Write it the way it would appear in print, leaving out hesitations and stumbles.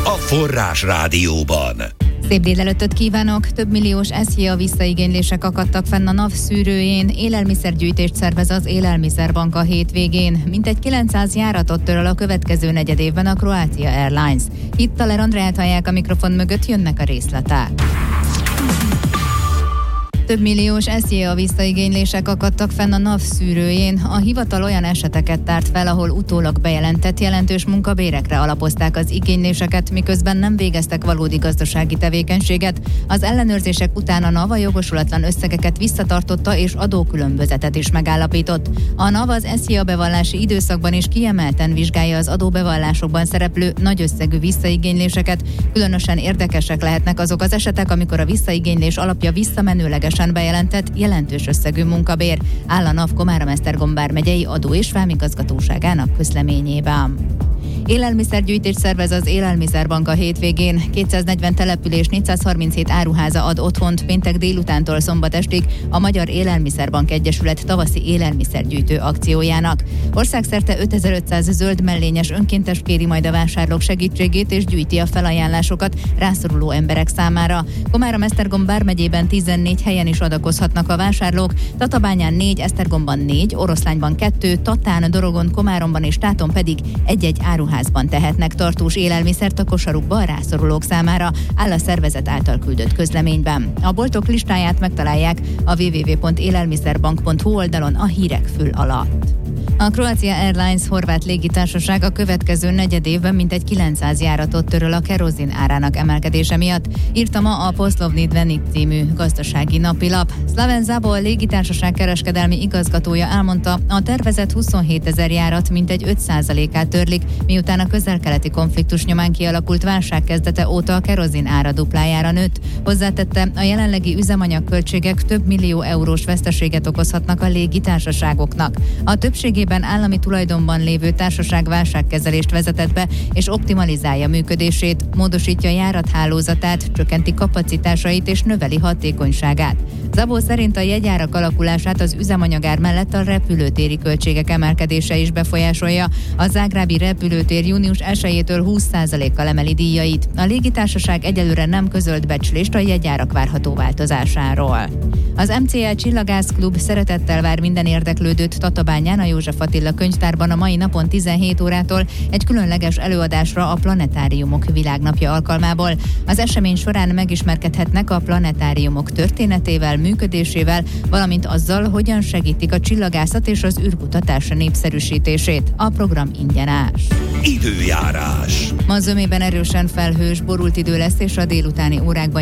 a Forrás Rádióban. Szép délelőttöt kívánok! Több milliós SZIA visszaigénylések akadtak fenn a NAV szűrőjén. Élelmiszergyűjtést szervez az Élelmiszerbank a hétvégén. Mintegy 900 járatot töröl a következő negyedévben a Croatia Airlines. Itt Taler Andreát hallják, a mikrofon mögött, jönnek a részletek. Több milliós SZIA visszaigénylések akadtak fenn a NAV szűrőjén. A hivatal olyan eseteket tárt fel, ahol utólag bejelentett jelentős munkabérekre alapozták az igényléseket, miközben nem végeztek valódi gazdasági tevékenységet. Az ellenőrzések után a NAV a jogosulatlan összegeket visszatartotta és adókülönbözetet is megállapított. A NAV az SZIA bevallási időszakban is kiemelten vizsgálja az adóbevallásokban szereplő nagy összegű visszaigényléseket. Különösen érdekesek lehetnek azok az esetek, amikor a visszaigénylés alapja visszamenőleges bejelentett jelentős összegű munkabér, áll a NAV Komárom-Esztergom vármegyei adó- és vámigazgatóságának közleményében. Élelmiszergyűjtést szervez az Élelmiszerbank a hétvégén. 240 település, 437 áruháza ad otthont péntek délutántól szombat estig a Magyar Élelmiszerbank Egyesület tavaszi élelmiszergyűjtő akciójának. Országszerte 5500 zöld mellényes önkéntes kéri majd a vásárlók segítségét és gyűjti a felajánlásokat rászoruló emberek számára. Komárom-Esztergom vármegyében 14 helyen is adakozhatnak a vásárlók, Tatabányán 4, Esztergomban 4, Oroszlányban 2, Tatán, Dorogon, Komáromban és Táton pedig egy-egy áruházban tehetnek tartós élelmiszert a kosarukba a rászorulók számára, áll a szervezet által küldött közleményben. A boltok listáját megtalálják a www.élelmiszerbank.hu oldalon a hírek fül alatt. A Croatia Airlines horvát légitársaság a következő negyedévben mintegy 900 járatot töröl a kerozin árának emelkedése miatt, írta ma a Poslovni Dnevnik című gazdasági napilap. Slaven Zabol légitársaság kereskedelmi igazgatója elmondta, a tervezett 27 000 járat mintegy 5%-át törlik, miután a közel-keleti konfliktus nyomán kialakult válság kezdete óta a kerozin ára duplájára nőtt. Hozzátette, a jelenlegi üzemanyagköltségek több millió eurós veszteséget okozhatnak a légitársaságoknak. A többségében állami tulajdonban lévő társaság válságkezelést vezetett be, és optimalizálja működését, módosítja járathálózatát, csökkenti kapacitásait és növeli hatékonyságát. Zabó szerint a jegyárak alakulását az üzemanyagár mellett a repülőtéri költségek emelkedése is befolyásolja. A zágrábi repülőtér június 1-től 20%-kal emeli díjait. A légitársaság egyelőre nem közölt becslést a jegyárak várható változásáról. Az MCL Csillagászklub szeretettel vár minden érdeklődőt Tatabányán a József Attila könyvtárban a mai napon 17 órától egy különleges előadásra a Planetáriumok Világnapja alkalmából. Az esemény során megismerkedhetnek a planetáriumok történetével, működésével, valamint azzal, hogyan segítik a csillagászat és az űrkutatás népszerűsítését. A program ingyenes. Időjárás. Ma zömében erősen felhős, borult idő lesz, és a délutáni órákban